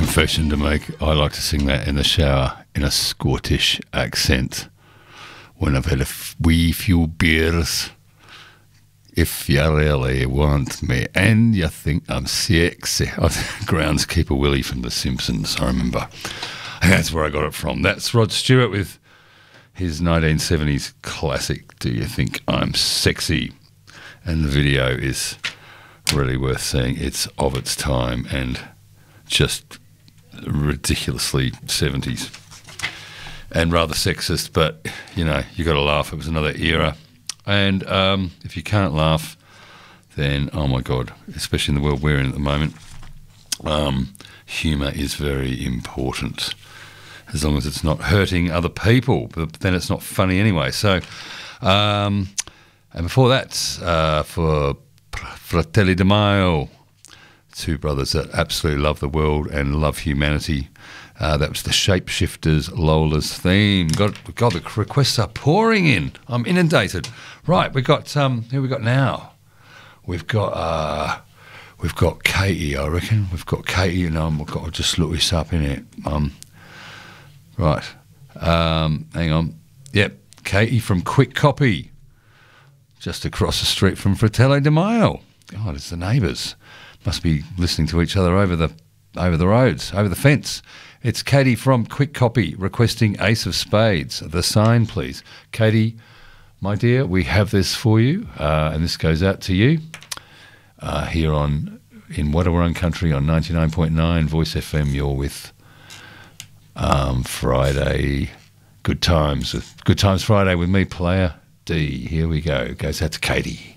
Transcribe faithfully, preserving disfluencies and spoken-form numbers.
confession to make. I like to sing that in the shower in a Scottish accent when I've had a f- wee few beers. If you really want me and you think I'm sexy. Groundskeeper Willie from The Simpsons, I remember. And that's where I got it from. That's Rod Stewart with his nineteen seventies classic, Do You Think I'm Sexy? And the video is really worth seeing. It's of its time and just ridiculously seventies. And rather sexist, but, you know, you got to laugh. It was another era. And um, if you can't laugh, then, oh my God, especially in the world we're in at the moment, um, humour is very important, as long as it's not hurting other people. But then it's not funny anyway. So, um, and before that, uh, for Fratelli Di Maio, two brothers that absolutely love the world and love humanity. Uh, that was the Shapeshifters Lola's theme. God, God, the requests are pouring in. I'm inundated. Right, we've got um, who we got now? We've got uh, we've got Katie, I reckon. We've got Katie, and um, we've got to just look this up in it. Um, right, um, hang on. Yep, Katie from Quick Copy, just across the street from Fratelli Di Maio. God, it's the neighbours. Must be listening to each other over the over the roads, over the fence. It's Katie from Quick Copy requesting Ace of Spades. The sign, please. Katie, my dear, we have this for you, uh, and this goes out to you uh, here on in Wadawurrung Country on ninety-nine point nine Voice F M. You're with um, Friday Good Times. Good Times Friday with me, Player D. Here we go. Goes out to Katie.